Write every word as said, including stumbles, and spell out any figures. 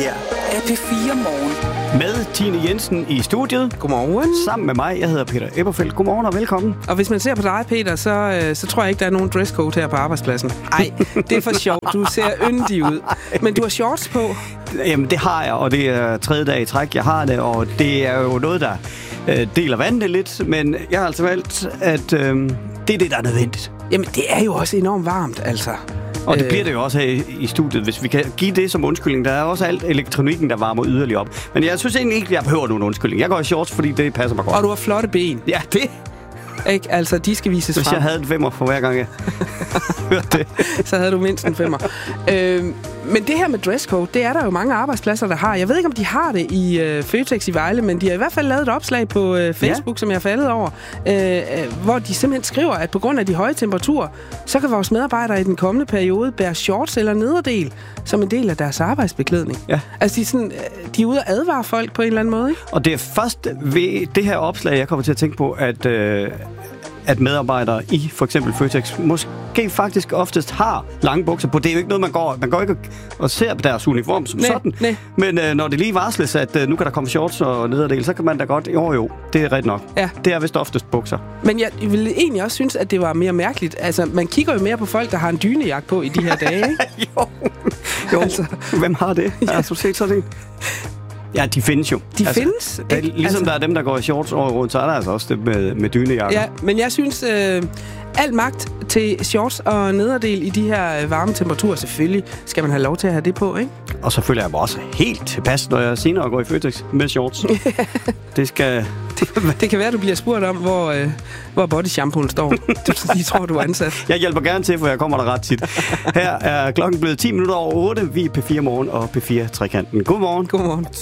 her er P fire Morgen. Med Tine Jensen i studiet. Godmorgen. Sammen med mig, jeg hedder Peter Eberfeldt. Godmorgen og velkommen. Og hvis man ser på dig, Peter, så, så tror jeg ikke, der er nogen dresscode her på arbejdspladsen. Nej, det er for sjovt. Du ser yndig ud. Men du har shorts på. Jamen, det har jeg, og det er tredje dag i træk, jeg har det. Og det er jo noget, der øh, deler vandet lidt. Men jeg har altså valgt, at øh, det er det, der er nødvendigt. Jamen, det er jo også enormt varmt, altså. Og det bliver det jo også her i, i studiet, hvis vi kan give det som undskyldning. Der er også alt elektronikken, der varmer yderligere op. Men jeg synes egentlig ikke, at jeg behøver nogen undskyldning. Jeg går i shorts, fordi det passer mig godt. Og du har flotte ben. Ja, det. Ikke? Altså, de skal vises Hvis frem. jeg havde en femmer for hver gang, jeg hørte det. Så havde du mindst en femmer. øh, men det her med dresscode, det er der jo mange arbejdspladser, der har. Jeg ved ikke, om de har det i øh, Føtex i Vejle, men de har i hvert fald lavet et opslag på øh, Facebook, ja. som jeg er faldet over, øh, øh, hvor de simpelthen skriver, at på grund af de høje temperaturer, så kan vores medarbejdere i den kommende periode bære shorts eller nederdel som en del af deres arbejdsbeklædning. Ja. Altså, de er, sådan, de er ude at advare folk på en eller anden måde, ikke? Og det er først ved det her opslag, jeg kommer til at tænke på, at, øh, at medarbejdere i for eksempel Føtex måske faktisk oftest har lange bukser på. Det er jo ikke noget, man går, man går ikke og ser på deres uniform som næ, sådan. Næ. Men øh, når det lige varsles, at øh, nu kan der komme shorts og nederdel, så kan man da godt, jo jo, det er rigtigt nok. Ja. Det er vist oftest bukser. Men jeg ville egentlig også synes, at det var mere mærkeligt. Altså, man kigger jo mere på folk, der har en dynejakke på i de her dage, ikke? jo, jo. Altså. Hvem har det? Ja. Har du set sådan en? Ja, de findes jo. De altså, findes, der, ikke? ligesom Altså. der er dem, der går i shorts over rundt, så er der altså også det med, med dynejakker. Ja, men jeg synes, øh, al magt til shorts og nederdel i de her øh, varme temperaturer, selvfølgelig skal man have lov til at have det på, ikke? Og så føler jeg mig også helt tilpas, når jeg senere går i Føtex med shorts. det skal... Det, det kan være, du bliver spurgt om, hvor, øh, hvor bodyshampooen står. Du, de tror, du er ansat. Jeg hjælper gerne til, for jeg kommer der ret tit. Her er klokken blevet ti minutter over otte. Vi er P fire Morgen og P fire Trekanten. Godmorgen. Godmorgen.